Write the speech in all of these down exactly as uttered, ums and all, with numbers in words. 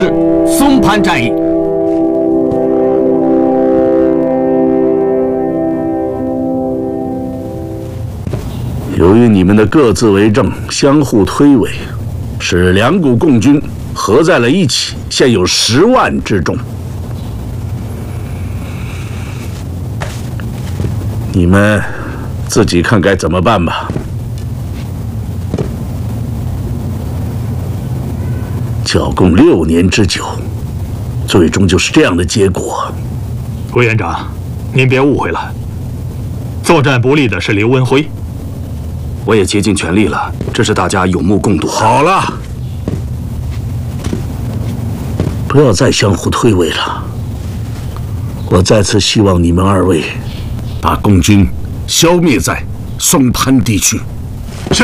松潘战役。 由于你们的各自为政、相互推诿，使两股共军合在了一起，现有十万之众。你们自己看该怎么办吧。 剿共六年之久，最终就是这样的结果。 委员长，您别误会了，作战不利的是刘文辉， 我也竭尽全力了，这是大家有目共睹。 好了，不要再相互推诿了。我再次希望你们二位把共军消灭在松潘地区。是。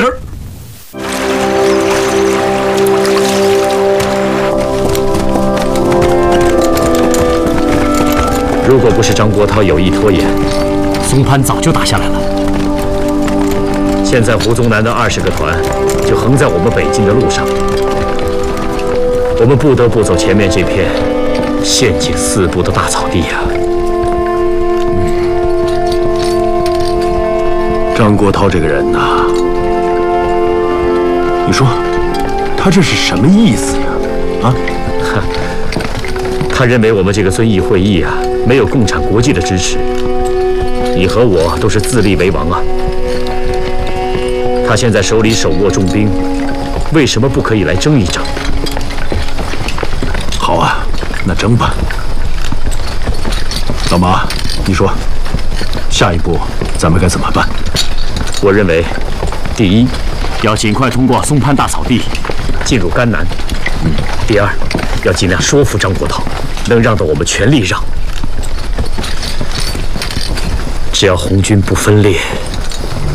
如果不是张国焘有意拖延，松潘早就打下来了。现在胡宗南的二十个团就横在我们北进的路上，我们不得不走前面这片陷进四步的大草地呀、啊。 张国焘这个人呐，你说他这是什么意思呀？啊？ 他认为我们这个遵义会议啊。 没有共产国际的支持，你和我都是自立为王啊！他现在手里手握重兵，为什么不可以来争一争？ 好啊，那争吧。老马，你说，下一步咱们该怎么办？ 我认为，第一，要尽快通过松潘大草地，进入甘南；嗯，第二，要尽量说服张国焘，能让的我们全力让。 只要红军不分裂，